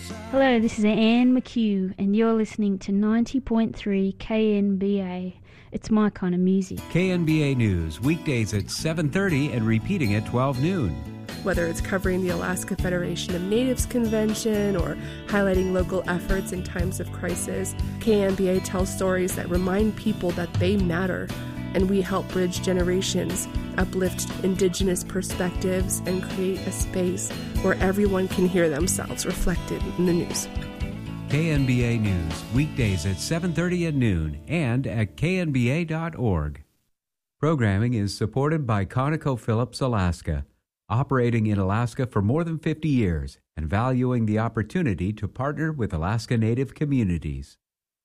Hello, this is Anne McHugh, and you're listening to 90.3 KNBA. It's my kind of music. KNBA News, weekdays at 7:30 and repeating at 12 noon. Whether it's covering the Alaska Federation of Natives Convention or highlighting local efforts in times of crisis, KNBA tells stories that remind people that they matter, and we help bridge generations, uplift Indigenous perspectives, and create a space where everyone can hear themselves reflected in the news. KNBA News, weekdays at 7:30 at noon and at knba.org. Programming is supported by ConocoPhillips Alaska, operating in Alaska for more than 50 years and valuing the opportunity to partner with Alaska Native communities.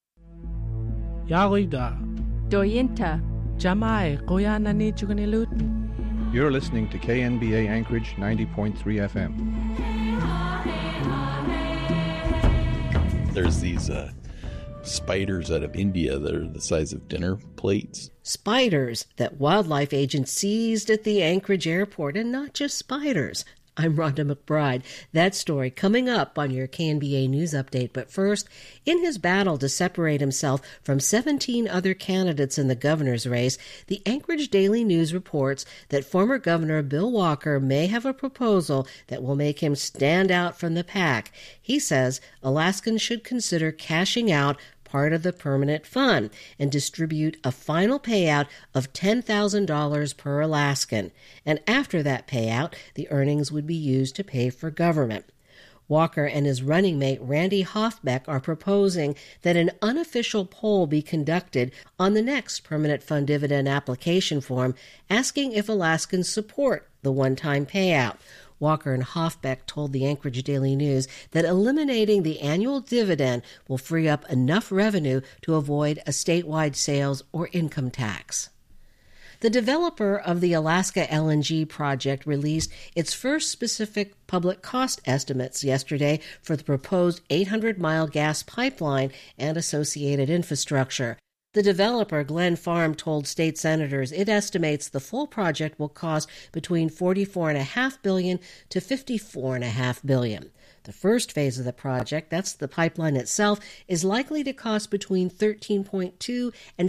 Yalida. Doyinta. Jamai, Koyanani Chukanilut. You're listening to KNBA Anchorage 90.3 FM. There's these spiders out of India that are the size of dinner plates. Spiders that wildlife agents seized at the Anchorage airport, and not just spiders. I'm Rhonda McBride. That story coming up on your KNBA News Update. But first, in his battle to separate himself from 17 other candidates in the governor's race, the Anchorage Daily News reports that former Governor Bill Walker may have a proposal that will make him stand out from the pack. He says Alaskans should consider cashing out part of the permanent fund and distribute a final payout of $10,000 per Alaskan. And after that payout, the earnings would be used to pay for government. Walker and his running mate Randy Hoffbeck are proposing that an unofficial poll be conducted on the next permanent fund dividend application form, asking if Alaskans support the one-time payout. Walker and Hoffbeck told the Anchorage Daily News that eliminating the annual dividend will free up enough revenue to avoid a statewide sales or income tax. The developer of the Alaska LNG project released its first specific public cost estimates yesterday for the proposed 800-mile gas pipeline and associated infrastructure. The developer, Glen Farm, told state senators it estimates the full project will cost between $44.5 billion to $54.5 billion. The first phase of the project, that's the pipeline itself, is likely to cost between $13.2 and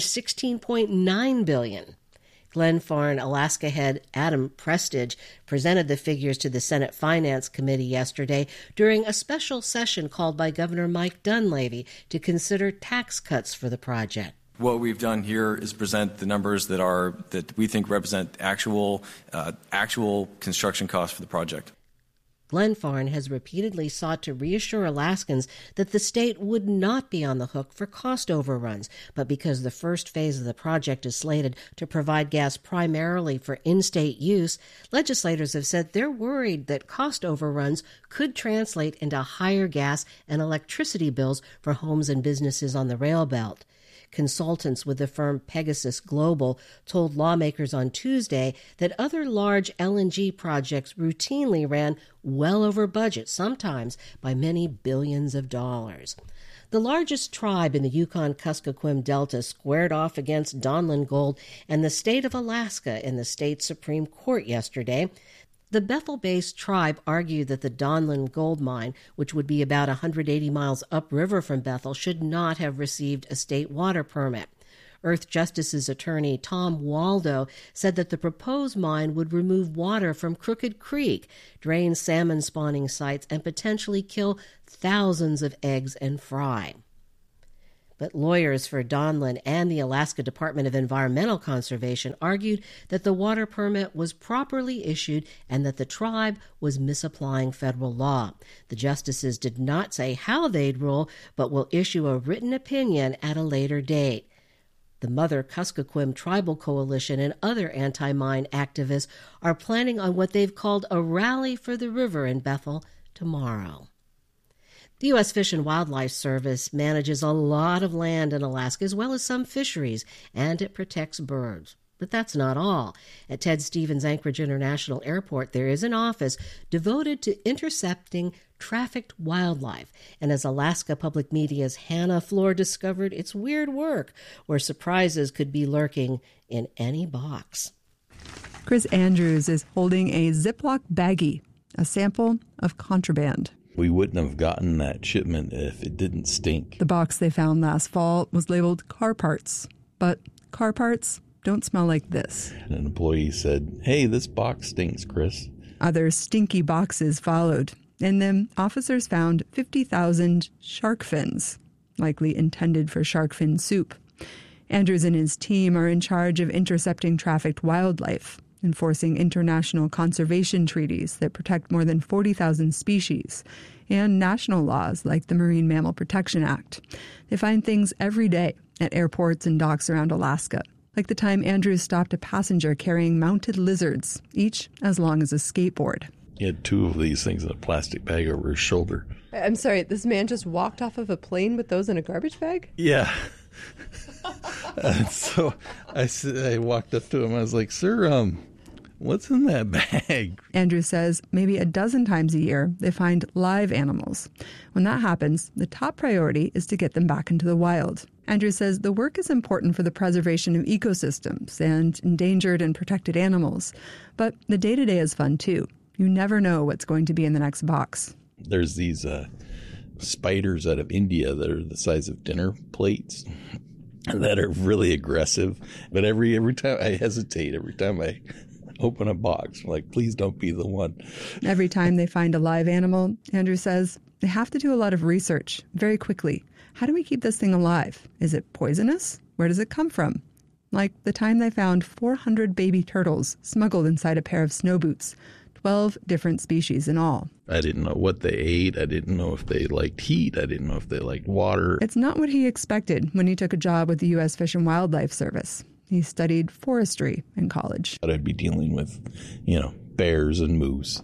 $16.9 billion. Glen Farm Alaska head Adam Prestige presented the figures to the Senate Finance Committee yesterday during a special session called by Governor Mike Dunleavy to consider tax cuts for the project. What we've done here is present the numbers that we think represent actual construction costs for the project. Glen Farm has repeatedly sought to reassure Alaskans that the state would not be on the hook for cost overruns, but because the first phase of the project is slated to provide gas primarily for in-state use, legislators have said they're worried that cost overruns could translate into higher gas and electricity bills for homes and businesses on the rail belt. Consultants with the firm Pegasus Global told lawmakers on Tuesday that other large LNG projects routinely ran well over budget, sometimes by many billions of dollars. The largest tribe in the Yukon-Kuskokwim Delta squared off against Donlin Gold and the state of Alaska in the state Supreme Court yesterday. The Bethel-based tribe argued that the Donlin gold mine, which would be about 180 miles upriver from Bethel, should not have received a state water permit. Earth Justice's attorney Tom Waldo said that the proposed mine would remove water from Crooked Creek, drain salmon spawning sites, and potentially kill thousands of eggs and fry. But lawyers for Donlin and the Alaska Department of Environmental Conservation argued that the water permit was properly issued and that the tribe was misapplying federal law. The justices did not say how they'd rule, but will issue a written opinion at a later date. The Mother Kuskokwim Tribal Coalition and other anti-mine activists are planning on what they've called a rally for the river in Bethel tomorrow. The U.S. Fish and Wildlife Service manages a lot of land in Alaska, as well as some fisheries, and it protects birds. But that's not all. At Ted Stevens Anchorage International Airport, there is an office devoted to intercepting trafficked wildlife. And as Alaska Public Media's Hannah Floor discovered, it's weird work where surprises could be lurking in any box. Chris Andrews is holding a Ziploc baggie, a sample of contraband. We wouldn't have gotten that shipment if it didn't stink. The box they found last fall was labeled car parts, but car parts don't smell like this. And an employee said, "Hey, this box stinks, Chris." Other stinky boxes followed. In them, officers found 50,000 shark fins, likely intended for shark fin soup. Andrews and his team are in charge of intercepting trafficked wildlife, enforcing international conservation treaties that protect more than 40,000 species, and national laws like the Marine Mammal Protection Act. They find things every day at airports and docks around Alaska, like the time Andrews stopped a passenger carrying mounted lizards, each as long as a skateboard. He had 2 of these things in a plastic bag over his shoulder. I'm sorry, this man just walked off of a plane with those in a garbage bag? Yeah. So I walked up to him. I was like, "Sir, what's in that bag?" Andrews says maybe a dozen times a year they find live animals. When that happens, the top priority is to get them back into the wild. Andrews says the work is important for the preservation of ecosystems and endangered and protected animals. But the day-to-day is fun, too. You never know what's going to be in the next box. There's these spiders out of India that are the size of dinner plates that are really aggressive. But every time I hesitate, every time I open a box, I'm like, please don't be the one. Every time they find a live animal, Andrew says, they have to do a lot of research very quickly. How do we keep this thing alive? Is it poisonous? Where does it come from? Like the time they found 400 baby turtles smuggled inside a pair of snow boots, 12 different species in all. I didn't know what they ate. I didn't know if they liked heat. I didn't know if they liked water. It's not what he expected when he took a job with the U.S. Fish and Wildlife Service. He studied forestry in college. I'd be dealing with, bears and moose.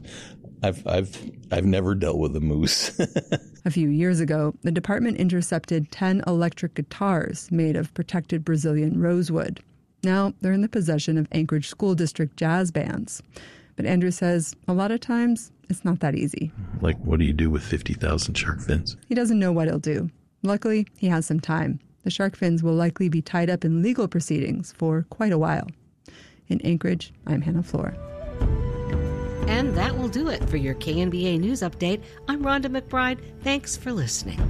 I've never dealt with a moose. A few years ago, the department intercepted 10 electric guitars made of protected Brazilian rosewood. Now they're in the possession of Anchorage School District jazz bands. But Andrew says a lot of times it's not that easy. Like, what do you do with 50,000 shark fins? He doesn't know what he'll do. Luckily, he has some time. The shark fins will likely be tied up in legal proceedings for quite a while. In Anchorage, I'm Hannah Floor. And that will do it for your KNBA News Update. I'm Rhonda McBride. Thanks for listening.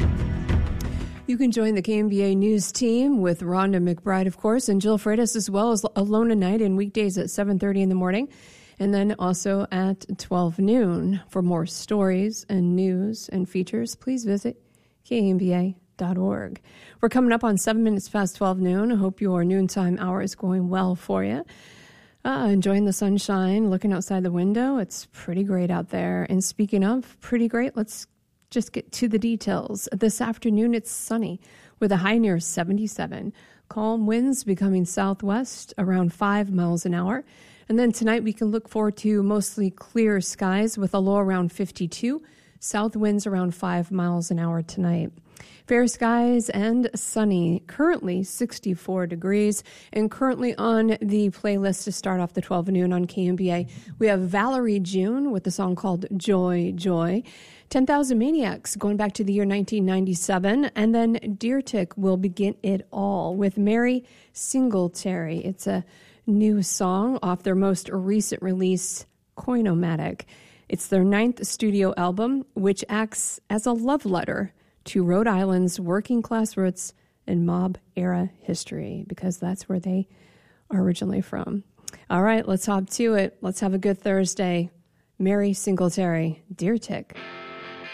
You can join the KNBA News team with Rhonda McBride, of course, and Jill Freitas, as well as Alone at Night and weekdays at 7:30 in the morning, and then also at 12 noon. For more stories and news and features, please visit knba.org. We're coming up on 7 minutes past 12 noon. I hope your noontime hour is going well for you. Enjoying the sunshine, looking outside the window. It's pretty great out there. And speaking of pretty great, let's just get to the details. This afternoon, it's sunny with a high near 77. Calm winds becoming southwest around 5 miles an hour. And then tonight, we can look forward to mostly clear skies with a low around 52. South winds around 5 miles an hour tonight. Fair skies and sunny, currently 64 degrees. And currently on the playlist to start off the 12 noon on KNBA, we have Valerie June with a song called Joy, Joy. 10,000 Maniacs going back to the year 1997. And then Deer Tick will begin it all with Mary Singletary. It's a new song off their most recent release, Coinomatic. It's their 9th studio album, which acts as a love letter to Rhode Island's working class roots and mob-era history, because that's where they are originally from. All right, let's hop to it. Let's have a good Thursday. Mary Singletary, Deer Tick.